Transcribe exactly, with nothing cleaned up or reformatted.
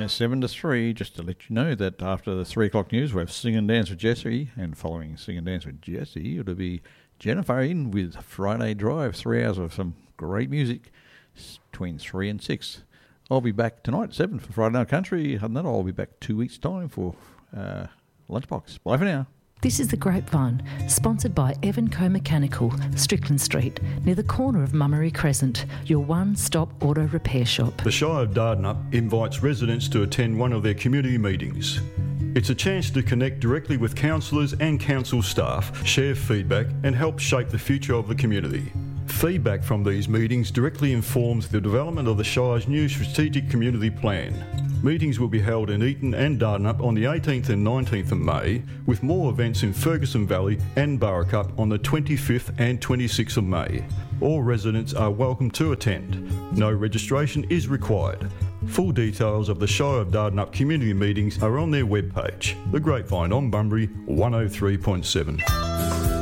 Uh, seven to three, just to let you know that after the three o'clock news, we have Sing and Dance with Jesse, and following Sing and Dance with Jesse, it'll be Jennifer in with Friday Drive, three hours of some great music between three and six. I'll be back tonight at seven for Friday Night Country, and then I'll be back two weeks' time for uh, Lunchbox. Bye for now. This is The Grapevine, sponsored by Evan Co Mechanical, Strickland Street, near the corner of Mummery Crescent, your one-stop auto repair shop. The Shire of Dardanup invites residents to attend one of their community meetings. It's a chance to connect directly with councillors and council staff, share feedback and help shape the future of the community. Feedback from these meetings directly informs the development of the Shire's new strategic community plan. Meetings will be held in Eaton and Dardanup on the eighteenth and nineteenth of May, with more events in Ferguson Valley and Burracup on the twenty-fifth and twenty-sixth of May. All residents are welcome to attend. No registration is required. Full details of the Shire of Dardanup community meetings are on their webpage. The Grapevine on Bunbury one oh three point seven.